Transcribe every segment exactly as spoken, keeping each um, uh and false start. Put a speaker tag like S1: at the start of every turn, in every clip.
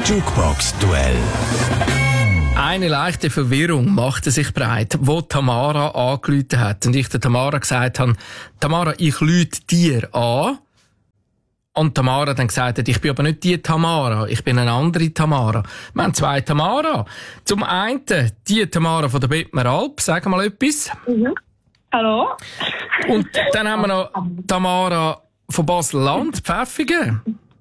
S1: Jukebox-Duell.
S2: Eine leichte Verwirrung machte sich breit, wo Tamara angerufen hat. Und ich der Tamara gesagt habe, Tamara, ich rufe dir an. Und Tamara dann gesagt hat, ich bin aber nicht die Tamara, ich bin eine andere Tamara. Wir haben zwei Tamara. Zum einen die Tamara von der Bettmeralp, sag mal etwas.
S3: Mhm. Hallo.
S2: Und dann haben wir noch Tamara von Basel-Land, Pfäffigen.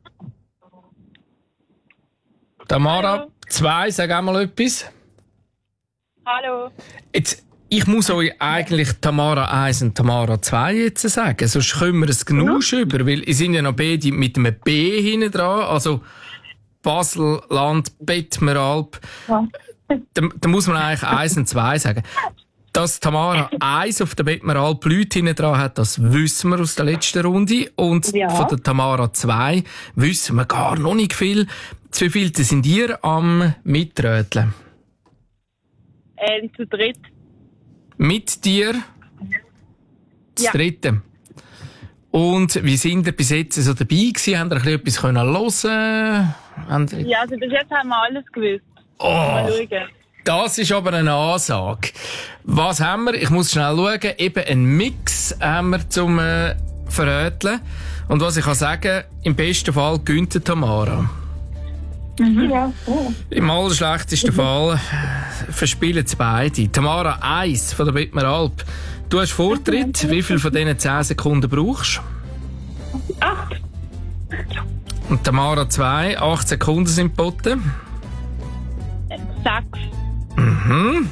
S2: Tamara zwei, sag auch mal etwas.
S3: Hallo.
S2: Jetzt, ich muss euch eigentlich Tamara eins und Tamara zwei jetzt sagen, sonst können wir ein Genusch mhm. über, weil ihr sind ja noch beide mit einem B hinten dran, also Basel, Land, Bettmeralp. Ja. Da, da muss man eigentlich eins und zwei sagen. Dass Tamara eins auf der Bettmeralp Leute hinten dran hat, das wissen wir aus der letzten Runde. Und ja. von der Tamara zwei wissen wir gar noch nicht viel. Zu wie viel sind ihr am Mitröteln?
S3: Ähm, zu dritt.
S2: Mit dir? Das
S3: ja.
S2: dritte. Und wie sind ihr bis jetzt so dabei gewesen? Habt ihr ein bisschen etwas hören können?
S3: Ja, also bis jetzt haben wir alles gewusst.
S2: Oh,
S3: mal schauen.
S2: Das ist aber eine Ansage. Was haben wir? Ich muss schnell schauen. Eben einen Mix haben wir zum äh, Verröteln. Und was ich kann sagen, im besten Fall gewinnt Tamara.
S3: Mhm. Ja. Oh.
S2: Im allerschlechtesten mhm. Fall verspielen sie beide. Tamara eins von der Bettmeralp. Du hast Vortritt. Wie viel von diesen zehn Sekunden brauchst du?
S3: acht.
S2: Und Tamara zwei, acht Sekunden sind geboten.
S3: sechs.
S2: Mhm.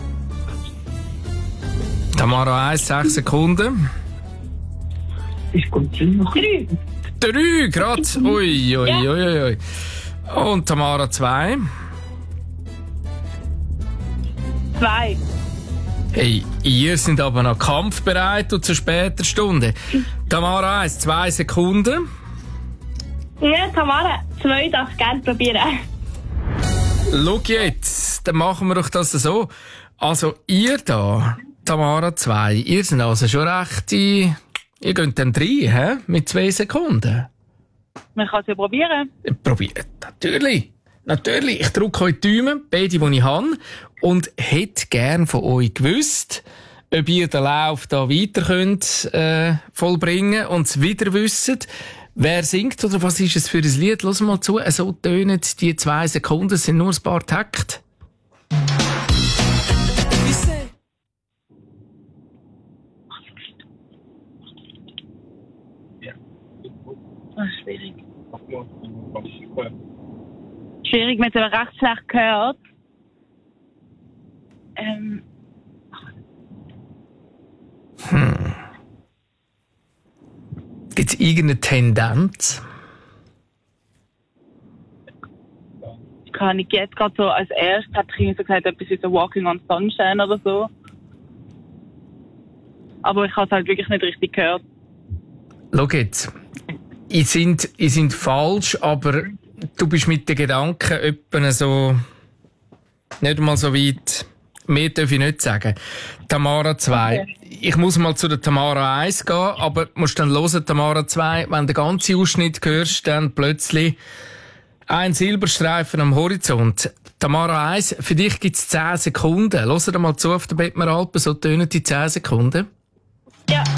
S2: Tamara eins, sechs Sekunden.
S3: Ist gut. drei.
S2: drei, gerade. Ui, ui, ja. ui, ui. Und Tamara zwei.
S3: zwei.
S2: Hey, ihr seid aber noch kampfbereit und zu später Stunde. Tamara eins, zwei Sekunden.
S3: Ja, Tamara zwei darf ich gerne probieren.
S2: Schau jetzt, dann machen wir doch das so. Also ihr da, Tamara zwei, ihr seid also schon recht, ihr geht dann rein, hä? Mit zwei Sekunden.
S3: Man kann es ja probieren.
S2: Probiert, natürlich. Natürlich, ich drücke euch die Daumen, beide, die ich habe, und hätte gern von euch gewusst, ob ihr den Lauf da weiter könnt, äh, vollbringen und es wieder wisst. Wer singt oder was ist es für ein Lied? Lass mal zu, so tönen die zwei Sekunden, es sind nur ein paar Takte.
S3: Das ist schwierig. Schwierig, mit dem recht schlecht gehört. Ähm.
S2: Hm. Gibt es irgendeine Tendenz?
S3: Kann ich jetzt gerade so als erstes, hat ich so gesagt, etwas wie so Walking on Sunshine oder so. Aber ich habe es halt wirklich nicht richtig gehört.
S2: Schau jetzt. Ich sind, ich sind falsch, aber du bist mit den Gedanken etwa so, nicht mal so weit. Mehr darf ich nicht sagen. Tamara zwei. Okay. Ich muss mal zu der Tamara eins gehen, aber du musst dann hören, Tamara zwei, wenn du den ganzen Ausschnitt hörst, dann plötzlich ein Silberstreifen am Horizont. Tamara eins, für dich gibt es zehn Sekunden. Hör dir mal zu auf der Bettmeralp, so tönen die zehn Sekunden.
S3: Ja.